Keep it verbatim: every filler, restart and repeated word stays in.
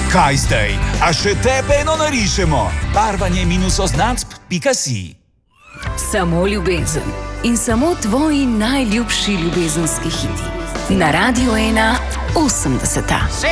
Kaj zdaj? A še tebe eno narišemo? Barvanje minus označb pika si. Samo ljubezen in samo tvoji najljubši ljubezenski hiti. Na Radio ena osemdeseta.